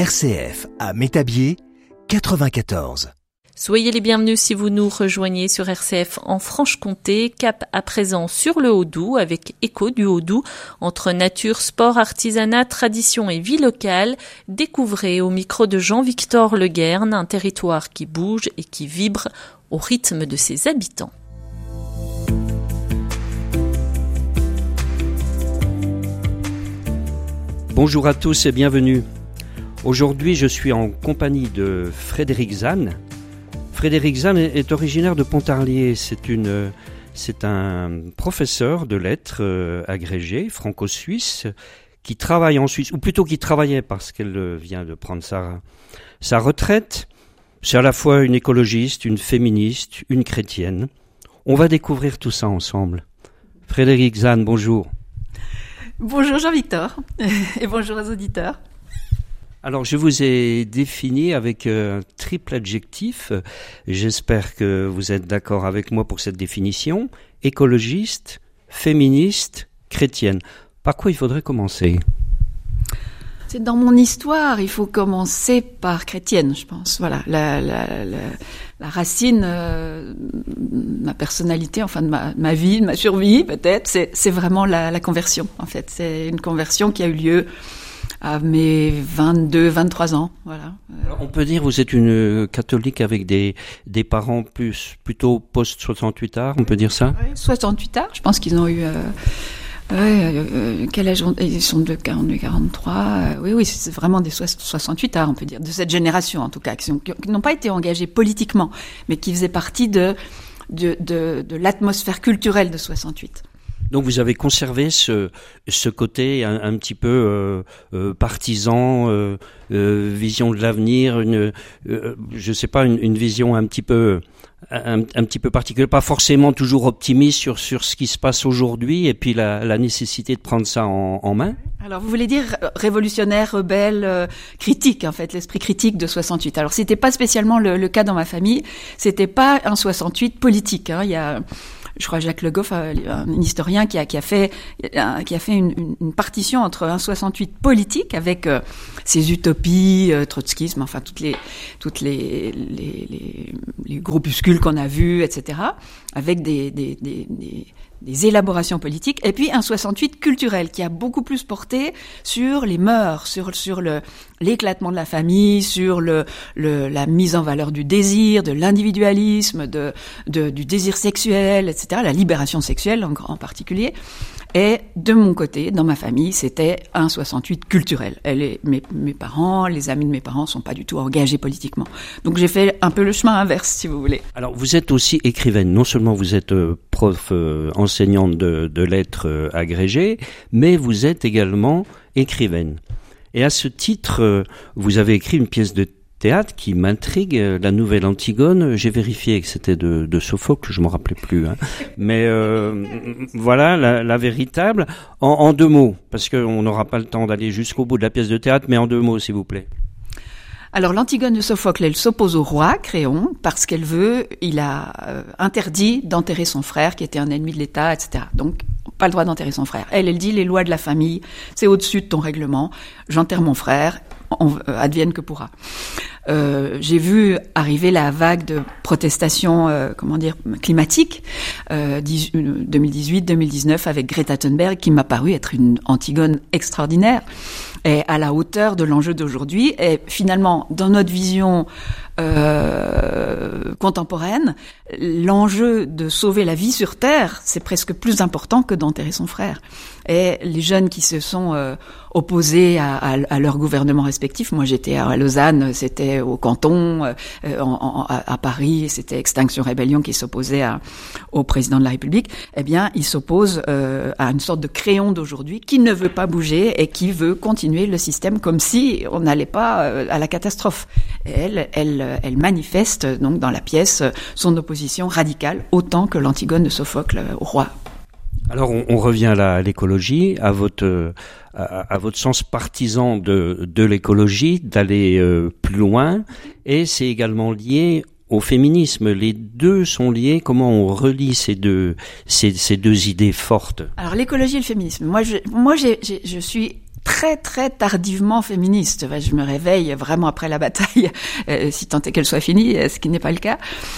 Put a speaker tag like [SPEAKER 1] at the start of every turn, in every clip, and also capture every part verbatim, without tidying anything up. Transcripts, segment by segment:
[SPEAKER 1] R C F à Métabier, quatre-vingt-quatorze.
[SPEAKER 2] Soyez les bienvenus si vous nous rejoignez sur R C F en Franche-Comté. Cap à présent sur le Haut-Doubs avec Écho du Haut-Doubs. Entre nature, sport, artisanat, tradition et vie locale, découvrez au micro de Jean-Victor Leguerne un territoire qui bouge et qui vibre au rythme de ses habitants.
[SPEAKER 3] Bonjour à tous et bienvenue. Aujourd'hui, je suis en compagnie de Frédéric Zahn. Frédéric Zahn est originaire de Pontarlier. C'est, une, c'est un professeur de lettres euh, agrégé, franco-suisse, qui travaille en Suisse, ou plutôt qui travaillait parce qu'elle vient de prendre sa, sa retraite. C'est à la fois une écologiste, une féministe, une chrétienne. On va découvrir tout ça ensemble. Frédéric Zahn, bonjour.
[SPEAKER 4] Bonjour Jean-Victor et bonjour aux auditeurs.
[SPEAKER 3] Alors je vous ai défini avec un triple adjectif. J'espère que vous êtes d'accord avec moi pour cette définition. Écologiste, féministe, chrétienne. Par quoi il faudrait commencer ?
[SPEAKER 4] C'est dans mon histoire, il faut commencer par chrétienne, je pense. Voilà, la, la, la, la racine euh, de ma personnalité, enfin de ma, ma vie, de ma survie peut-être, c'est, c'est vraiment la, la conversion en fait. C'est une conversion qui a eu lieu à mes vingt-deux, vingt-trois ans. Voilà.
[SPEAKER 3] Alors, on peut dire vous êtes une catholique avec des, des parents plus plutôt post-soixante-huit arts, on peut dire ça ?
[SPEAKER 4] Oui, soixante-huit arts, je pense qu'ils ont eu... Euh, Oui, euh, quel âge ont, ils sont de quarante-deux, quarante-trois. Euh, oui, oui, c'est vraiment des soixante-huit arts, on peut dire, de cette génération en tout cas, qui, sont, qui n'ont pas été engagés politiquement, mais qui faisaient partie de de, de, de l'atmosphère culturelle de soixante-huit.
[SPEAKER 3] Donc vous avez conservé ce, ce côté un, un petit peu euh, euh, partisan, euh, euh, vision de l'avenir, une, euh, je sais pas, une, une vision un petit peu, un, un petit peu particulière, pas forcément toujours optimiste sur sur ce qui se passe aujourd'hui, et puis la, la nécessité de prendre ça en, en main.
[SPEAKER 4] Alors vous voulez dire révolutionnaire, rebelle, euh, critique en fait, l'esprit critique de soixante-huit. Alors c'était pas spécialement le, le cas dans ma famille, c'était pas un soixante-huit politique. Hein. Il y a Je crois Jacques Le Goff, un historien qui a, qui a fait, qui a fait une, une, une partition entre un soixante-huit politique avec euh, ses utopies, euh, trotskisme, enfin toutes les, toutes les, les, les, les groupuscules qu'on a vus, et cetera, avec des, des, des, des des élaborations politiques, et puis un soixante-huit culturel qui a beaucoup plus porté sur les mœurs, sur sur le l'éclatement de la famille, sur le, le la mise en valeur du désir, de l'individualisme, de, de du désir sexuel, et cetera, la libération sexuelle en, en particulier. Et de mon côté, dans ma famille, c'était un soixante-huit culturel. Elle est, mes, mes parents, les amis de mes parents sont pas du tout engagés politiquement. Donc j'ai fait un peu le chemin inverse, si vous voulez.
[SPEAKER 3] Alors vous êtes aussi écrivaine. Non seulement vous êtes euh, prof, euh, enseignante de, de lettres euh, agrégée, mais vous êtes également écrivaine. Et à ce titre, euh, vous avez écrit une pièce de théâtre qui m'intrigue, la nouvelle Antigone. J'ai vérifié que c'était de, de Sophocle, je m'en rappelais plus. Hein. Mais euh, voilà, la, la véritable. En, en deux mots, parce qu'on n'aura pas le temps d'aller jusqu'au bout de la pièce de théâtre, mais en deux mots, s'il vous plaît.
[SPEAKER 4] Alors l'Antigone de Sophocle, elle s'oppose au roi Créon parce qu'elle veut, il a euh, interdit d'enterrer son frère qui était un ennemi de l'État, et cetera. Donc pas le droit d'enterrer son frère. Elle, elle dit les lois de la famille, c'est au-dessus de ton règlement. J'enterre mon frère, on, euh, advienne que pourra. Euh, j'ai vu arriver la vague de protestations, euh, comment dire, climatiques, euh, deux mille dix-huit deux mille dix-neuf avec Greta Thunberg, qui m'a paru être une Antigone extraordinaire et à la hauteur de l'enjeu d'aujourd'hui. Et finalement, dans notre vision euh, contemporaine, l'enjeu de sauver la vie sur Terre, c'est presque plus important que d'enterrer son frère. Et les jeunes qui se sont euh, opposés à, à, à leur gouvernement respectif, moi j'étais à Lausanne, c'était au canton, euh, en, en, à Paris, c'était Extinction Rébellion qui s'opposait à, au président de la République, eh bien ils s'opposent euh, à une sorte de Créon d'aujourd'hui qui ne veut pas bouger et qui veut continuer le système comme si on n'allait pas euh, à la catastrophe. Et elle, elle, elle manifeste donc dans la pièce son opposition radicale autant que l'Antigone de Sophocle au roi.
[SPEAKER 3] Alors on, on revient là à l'écologie, à votre à, à votre sens partisan de de l'écologie, d'aller euh, plus loin, et c'est également lié au féminisme. Les deux sont liés. Comment on relie ces deux ces ces deux idées fortes ?
[SPEAKER 4] Alors l'écologie et le féminisme. Moi je moi j'ai, j'ai je suis très très tardivement féministe. Je me réveille vraiment après la bataille, euh, si tant est qu'elle soit finie, ce qui n'est pas le cas.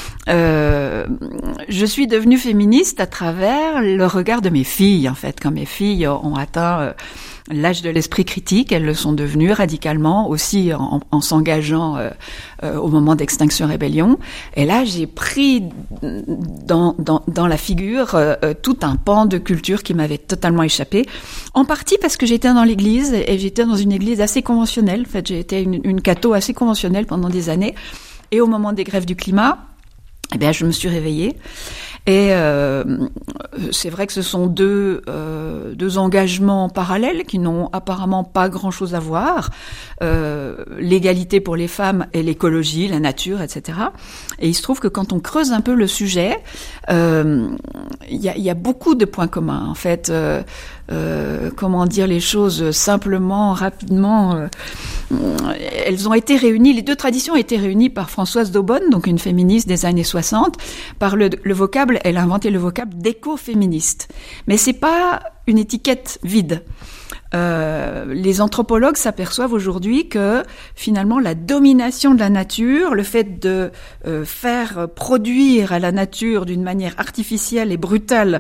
[SPEAKER 4] Euh, je suis devenue féministe à travers le regard de mes filles, en fait. Quand mes filles ont atteint euh, l'âge de l'esprit critique, elles le sont devenues radicalement, aussi en, en s'engageant euh, euh, au moment d'Extinction Rébellion. Et là, j'ai pris dans, dans, dans la figure euh, tout un pan de culture qui m'avait totalement échappé. En partie parce que j'étais dans l'église, et j'étais dans une église assez conventionnelle. En fait, j'ai été une, une catho assez conventionnelle pendant des années. Et au moment des grèves du climat, eh bien, je me suis réveillée. Et euh, c'est vrai que ce sont deux, euh, deux engagements parallèles qui n'ont apparemment pas grand-chose à voir. Euh, l'égalité pour les femmes et l'écologie, la nature, et cetera. Et il se trouve que quand on creuse un peu le sujet, euh, il y a, y a beaucoup de points communs. En fait, euh, euh, comment dire les choses simplement, rapidement. Euh, elles ont été réunies, les deux traditions ont été réunies par Françoise d'Aubonne, donc une féministe des années soixante, par le, le vocable, elle a inventé le vocable d'écoféministe. Mais c'est pas une étiquette vide. Euh, les anthropologues s'aperçoivent aujourd'hui que finalement la domination de la nature, le fait de euh, faire produire à la nature d'une manière artificielle et brutale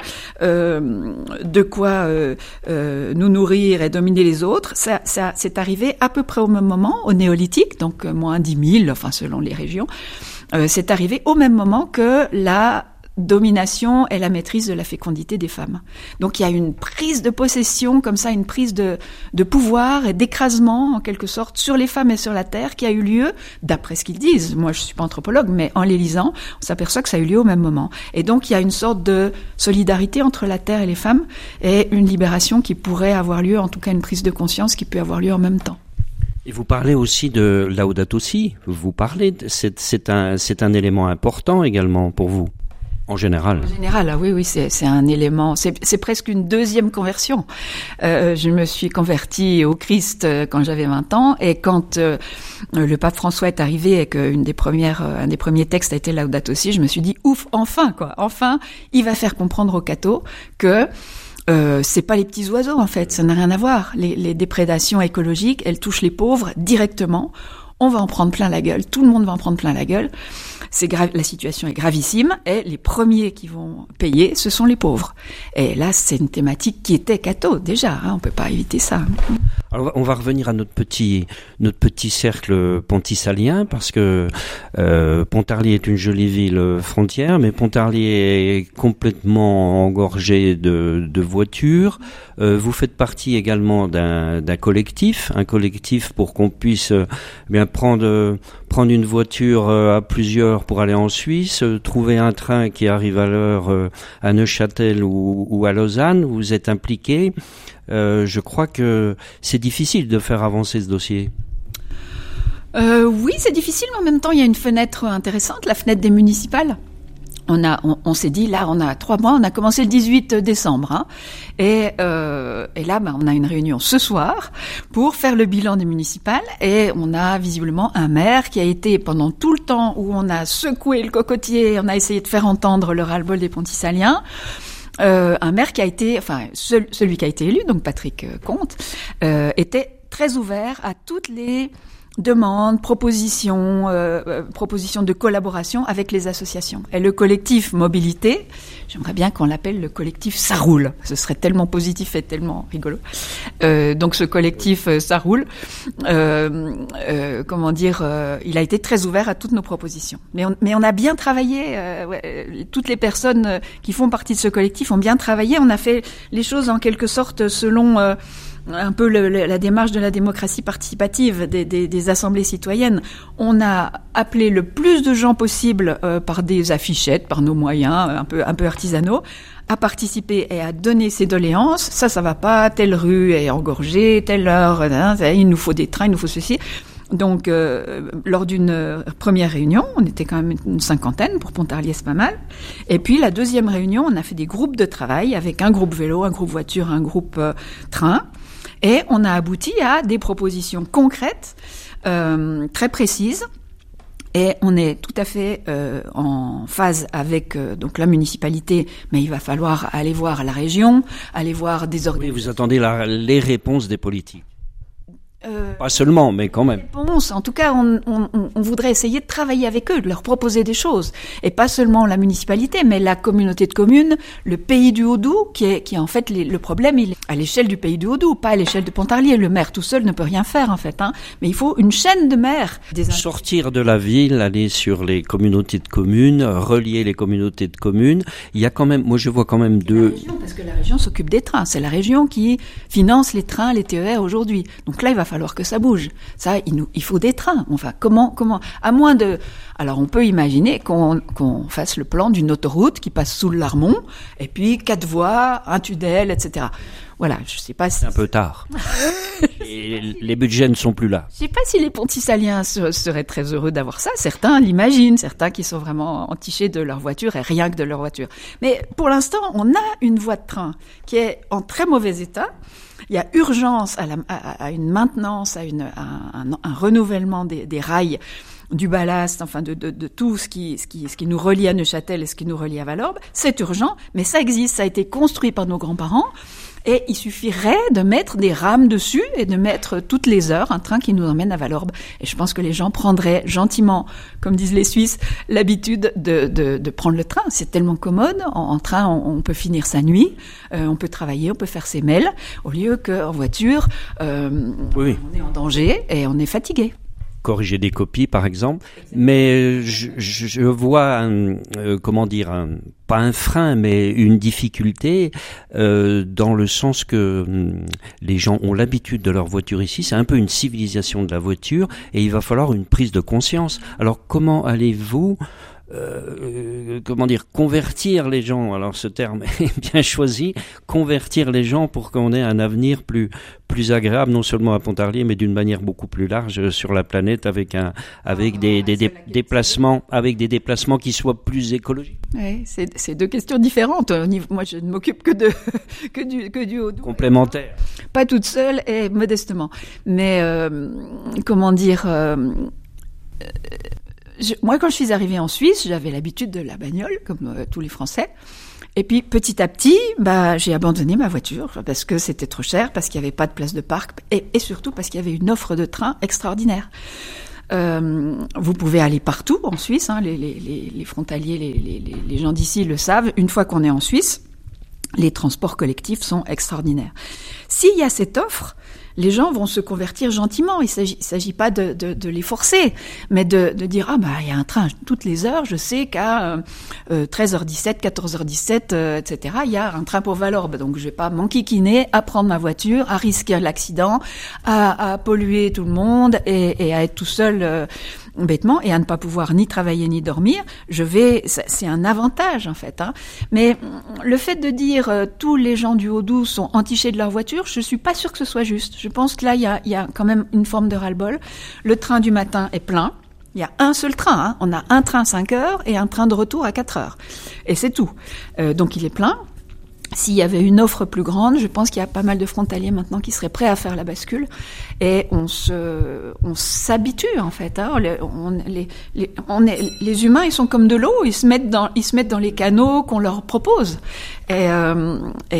[SPEAKER 4] euh, de quoi euh, euh, nous nourrir et dominer les autres, ça, ça c'est arrivé à peu près au même moment, au néolithique, donc euh, moins dix mille, enfin selon les régions, euh, c'est arrivé au même moment que la domination et la maîtrise de la fécondité des femmes. Donc il y a une prise de possession, comme ça, une prise de, de pouvoir et d'écrasement, en quelque sorte, sur les femmes et sur la terre, qui a eu lieu, d'après ce qu'ils disent. Moi, je suis pas anthropologue, mais en les lisant, on s'aperçoit que ça a eu lieu au même moment. Et donc il y a une sorte de solidarité entre la terre et les femmes, et une libération qui pourrait avoir lieu, en tout cas une prise de conscience qui peut avoir lieu en même temps.
[SPEAKER 3] Et vous parlez aussi de Laudato Si. Vous parlez, de, c'est, c'est un, c'est un élément important également pour vous. En général.
[SPEAKER 4] En général, ah oui, oui, c'est, c'est un élément, c'est, c'est presque une deuxième conversion. Euh, je me suis convertie au Christ quand j'avais vingt ans, et quand euh, le pape François est arrivé et qu'une des premières, un des premiers textes a été Laudato Si, je me suis dit, ouf, enfin, quoi, enfin, il va faire comprendre aux cathos que Euh, c'est pas les petits oiseaux, en fait, ça n'a rien à voir. Les, les déprédations écologiques, elles touchent les pauvres directement. On va en prendre plein la gueule, tout le monde va en prendre plein la gueule. C'est grave, la situation est gravissime, et les premiers qui vont payer, ce sont les pauvres. Et là, c'est une thématique qui était catho, déjà, hein, on peut pas éviter ça.
[SPEAKER 3] Alors, on va revenir à notre petit, notre petit cercle pontisalien, parce que euh, Pontarlier est une jolie ville frontière, mais Pontarlier est complètement engorgé de, de voitures. Euh, vous faites partie également d'un, d'un collectif, un collectif pour qu'on puisse euh, bien prendre, prendre une voiture euh, à plusieurs pour aller en Suisse, euh, trouver un train qui arrive à l'heure euh, à Neuchâtel ou, ou à Lausanne. Vous êtes impliqué. Euh, je crois que c'est difficile de faire avancer ce dossier.
[SPEAKER 4] Euh, oui, c'est difficile, mais en même temps, il y a une fenêtre intéressante, la fenêtre des municipales. On a, on, on s'est dit, là, on a trois mois, on a commencé le dix-huit décembre, hein, et, euh, et là, ben, on a une réunion ce soir pour faire le bilan des municipales, et on a visiblement un maire qui a été, pendant tout le temps où on a secoué le cocotier, on a essayé de faire entendre le ras-le-bol des Pontisaliens, euh, un maire qui a été, enfin, ce, celui qui a été élu, donc Patrick Comte, euh, était très ouvert à toutes les demandes, propositions, euh, propositions de collaboration avec les associations. Et le collectif Mobilité, j'aimerais bien qu'on l'appelle le collectif Ça roule. Ce serait tellement positif et tellement rigolo. Euh, donc ce collectif euh, Ça roule, euh, euh, comment dire, euh, il a été très ouvert à toutes nos propositions. Mais on, mais on a bien travaillé, euh, ouais, toutes les personnes qui font partie de ce collectif ont bien travaillé. On a fait les choses en quelque sorte selon euh, un peu le, le, la démarche de la démocratie participative des, des, des assemblées citoyennes. On a appelé le plus de gens possible euh, par des affichettes, par nos moyens un peu un peu artisanaux, à participer et à donner ses doléances. Ça, ça va pas. Telle rue est engorgée, telle heure, hein, il nous faut des trains, il nous faut ceci. Donc, euh, lors d'une première réunion, on était quand même une cinquantaine, pour Pontarlier, c'est pas mal. Et puis, la deuxième réunion, on a fait des groupes de travail avec un groupe vélo, un groupe voiture, un groupe euh, train. Et on a abouti à des propositions concrètes, euh, très précises. Et on est tout à fait euh, en phase avec euh, donc la municipalité, mais il va falloir aller voir la région, aller voir des organisations.
[SPEAKER 3] Oui, vous attendez la, les réponses des politiques.
[SPEAKER 4] Euh,
[SPEAKER 3] Pas seulement, mais quand même.
[SPEAKER 4] Réponse. En tout cas, on, on, on voudrait essayer de travailler avec eux, de leur proposer des choses. Et pas seulement la municipalité, mais la communauté de communes, le pays du Haut-Doubs, qui est, qui est en fait les, le problème, il est à l'échelle du pays du Haut-Doubs, pas à l'échelle de Pontarlier. Le maire tout seul ne peut rien faire, en fait, hein. Mais il faut une chaîne de maires. Des...
[SPEAKER 3] Sortir de la ville, aller sur les communautés de communes, relier les communautés de communes. Il y a quand même, moi je vois quand même deux...
[SPEAKER 4] La région, parce que la région s'occupe des trains. C'est la région qui finance les trains, les T E R aujourd'hui. Donc là, il va falloir que ça bouge. Ça, il nous, il faut des trains. Enfin, comment, comment, à moins de, alors on peut imaginer qu'on, qu'on fasse le plan d'une autoroute qui passe sous le Larmont, et puis quatre voies, un tunnel, et cetera. Voilà, je sais pas si...
[SPEAKER 3] C'est un peu tard. Et les budgets ne sont plus là.
[SPEAKER 4] Je sais pas si les Ponticaliens seraient très heureux d'avoir ça. Certains l'imaginent, certains qui sont vraiment entichés de leur voiture et rien que de leur voiture. Mais pour l'instant, on a une voie de train qui est en très mauvais état. Il y a urgence à, la, à, à une maintenance, à, une, à un, un renouvellement des, des rails, du ballast, enfin de, de, de tout ce qui, ce, qui, ce qui nous relie à Neuchâtel et ce qui nous relie à Valorbe. C'est urgent, mais ça existe, ça a été construit par nos grands-parents. Et il suffirait de mettre des rames dessus et de mettre toutes les heures un train qui nous emmène à Valorbe. Et je pense que les gens prendraient gentiment, comme disent les Suisses, l'habitude de, de, de prendre le train. C'est tellement commode. En, en train, on, on peut finir sa nuit, euh, on peut travailler, on peut faire ses mails, au lieu qu'en voiture, euh, oui. on est en danger et on est fatigué.
[SPEAKER 3] Corriger des copies, par exemple. Mais je, je, je vois, un, euh, comment dire, un, pas un frein, mais une difficulté euh, dans le sens que hum, les gens ont l'habitude de leur voiture ici. C'est un peu une civilisation de la voiture et il va falloir une prise de conscience. Alors, comment allez-vous Euh, comment dire, convertir les gens, alors ce terme est bien choisi, convertir les gens pour qu'on ait un avenir plus plus agréable, non seulement à Pontarlier, mais d'une manière beaucoup plus large sur la planète, avec un avec des, des, des déplacements, avec des déplacements qui soient plus écologiques.
[SPEAKER 4] Oui, c'est, c'est deux questions différentes. Moi, je ne m'occupe que de que du que du Haut-Doubs.
[SPEAKER 3] Complémentaires.
[SPEAKER 4] Pas toute seule et modestement, mais euh, comment dire. Euh, euh, Je, moi, quand je suis arrivée en Suisse, j'avais l'habitude de la bagnole, comme euh, tous les Français. Et puis, petit à petit, bah, j'ai abandonné ma voiture parce que c'était trop cher, parce qu'il n'y avait pas de place de parc, et, et surtout parce qu'il y avait une offre de train extraordinaire. Euh, vous pouvez aller partout en Suisse, hein, les, les, les, les frontaliers, les, les, les gens d'ici le savent. Une fois qu'on est en Suisse, les transports collectifs sont extraordinaires. S'il y a cette offre, les gens vont se convertir gentiment. Il s'agit, il s'agit pas de, de, de les forcer, mais de, de dire ah bah il y a un train toutes les heures. Je sais qu'à euh, treize heures dix-sept, quatorze heures dix-sept, euh, et cetera. Il y a un train pour Valorbe, donc je vais pas m'enquiquiner à prendre ma voiture, à risquer l'accident, à, à polluer tout le monde et, et à être tout seul euh, bêtement et à ne pas pouvoir ni travailler ni dormir. Je vais, c'est un avantage en fait. Hein. Mais le fait de dire euh, tous les gens du Haut-Doubs sont entichés de leur voiture, je suis pas sûre que ce soit juste. Je pense que là, il y a, il y a quand même une forme de ras-le-bol. Le train du matin est plein. Il y a un seul train. Hein. On a un train à cinq heures et un train de retour à quatre heures. Et c'est tout. Euh, donc, il est plein. S'il y avait une offre plus grande, je pense qu'il y a pas mal de frontaliers maintenant qui seraient prêts à faire la bascule. Et on se, on s'habitue en fait. Hein. On, les, les, on est, les humains, ils sont comme de l'eau. Ils se mettent dans, ils se mettent dans les canaux qu'on leur propose. Et, euh,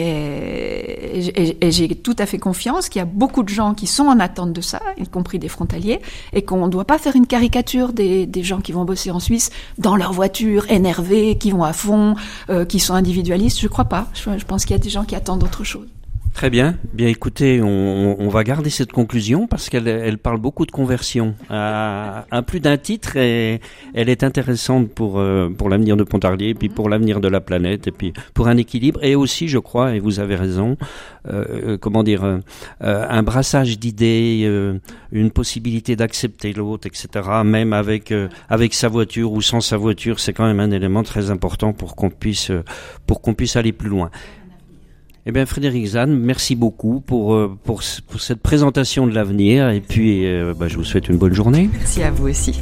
[SPEAKER 4] et, et, et j'ai tout à fait confiance qu'il y a beaucoup de gens qui sont en attente de ça, y compris des frontaliers, et qu'on ne doit pas faire une caricature des, des gens qui vont bosser en Suisse dans leur voiture, énervés, qui vont à fond, euh, qui sont individualistes. Je crois pas. Je, je pense qu'il y a des gens qui attendent autre chose.
[SPEAKER 3] Très bien. Bien, écoutez, on, on va garder cette conclusion parce qu'elle elle parle beaucoup de conversion à, à plus d'un titre et elle est intéressante pour euh, pour l'avenir de Pontarlier et puis pour l'avenir de la planète et puis pour un équilibre et aussi, je crois, et vous avez raison, euh, comment dire, euh, un brassage d'idées, euh, une possibilité d'accepter l'autre, et cetera. Même avec euh, avec sa voiture ou sans sa voiture, c'est quand même un élément très important pour qu'on puisse euh, pour qu'on puisse aller plus loin. Eh bien, Frédéric Zahn, merci beaucoup pour, pour, pour cette présentation de l'avenir et puis euh, bah, je vous souhaite une bonne journée.
[SPEAKER 4] Merci à vous aussi.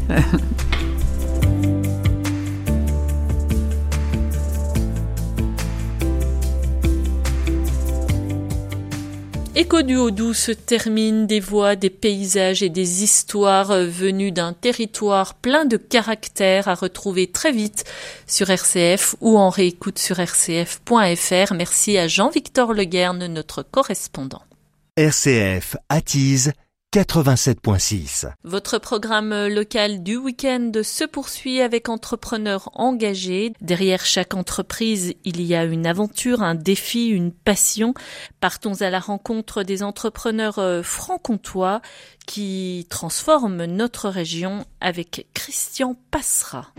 [SPEAKER 2] Écho du Haut-Doubs se termine, des voix, des paysages et des histoires venues d'un territoire plein de caractère à retrouver très vite sur R C F ou en réécoute sur r c f point f r. Merci à Jean-Victor Leguerne, notre correspondant.
[SPEAKER 1] R C F attise quatre-vingt-sept virgule six.
[SPEAKER 2] Votre programme local du week-end se poursuit avec Entrepreneurs engagés. Derrière chaque entreprise, il y a une aventure, un défi, une passion. Partons à la rencontre des entrepreneurs franc-comtois qui transforment notre région avec Christian Passera.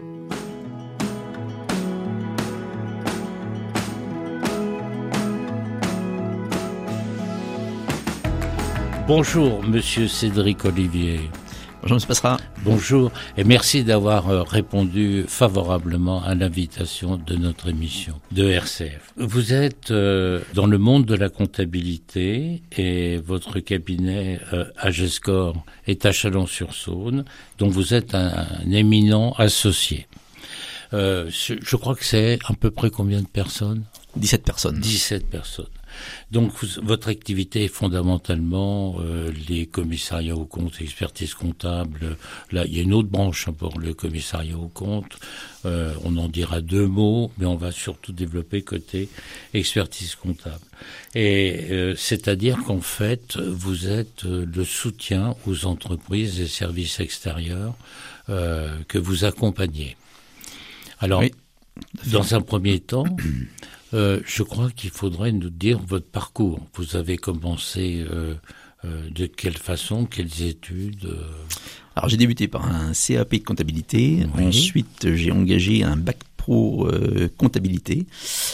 [SPEAKER 5] Bonjour, monsieur Cédric Olivier.
[SPEAKER 6] Bonjour, monsieur Passera.
[SPEAKER 5] Bonjour, et merci d'avoir répondu favorablement à l'invitation de notre émission de R C F. Vous êtes euh, dans le monde de la comptabilité et votre cabinet euh, Agescore est à Chalon-sur-Saône, dont vous êtes un, un éminent associé. Euh, je crois que c'est à peu près combien de personnes ?
[SPEAKER 6] dix-sept personnes.
[SPEAKER 5] dix-sept personnes. Donc, vous, votre activité est fondamentalement euh, les commissariats aux comptes, expertise comptable. Là, il y a une autre branche hein, pour le commissariat aux comptes. Euh, on en dira deux mots, mais on va surtout développer côté expertise comptable. Et euh, c'est-à-dire qu'en fait, vous êtes euh, le soutien aux entreprises et services extérieurs euh, que vous accompagnez. Alors, oui, dans un premier temps, euh, je crois qu'il faudrait nous dire votre parcours. Vous avez commencé euh, euh, de quelle façon, quelles études euh...
[SPEAKER 6] Alors, j'ai débuté par un C A P de comptabilité. Oui. Ensuite, j'ai engagé un bac pro euh, comptabilité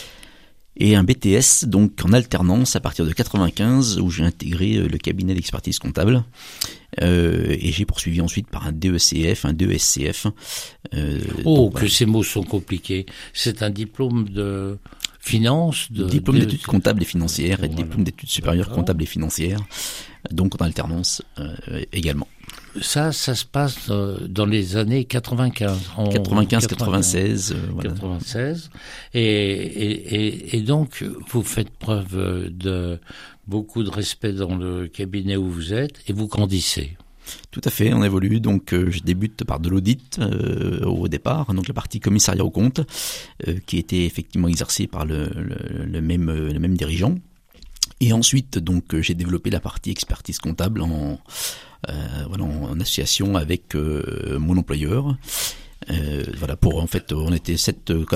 [SPEAKER 6] et un B T S, donc en alternance à partir de quatre-vingt-quinze, où j'ai intégré euh, le cabinet d'expertise comptable. Euh, et j'ai poursuivi ensuite par un D E C F, un D E S C F.
[SPEAKER 5] Euh, oh, donc, que voilà. Ces mots sont compliqués. C'est un diplôme de finance, de
[SPEAKER 6] diplôme de... d'études comptables et financières, et voilà. Diplôme d'études supérieures D'accord. comptables et financières, donc en alternance euh, également.
[SPEAKER 5] Ça, ça se passe dans les années quatre-vingt-quinze. En
[SPEAKER 6] quatre-vingt-quinze, quatre-vingt-seize. Euh,
[SPEAKER 5] voilà. quatre-vingt-seize. Et, et, et, et donc, vous faites preuve de beaucoup de respect dans le cabinet où vous êtes et vous grandissez.
[SPEAKER 6] Tout à fait, on évolue. Donc, euh, je débute par de l'audit euh, au départ, donc la partie commissariat aux comptes, euh, qui était effectivement exercée par le, le, le, même, le même dirigeant. Et ensuite, donc, j'ai développé la partie expertise comptable en, euh, voilà, en association avec euh, mon employeur. Euh, voilà, pour en fait, on était sept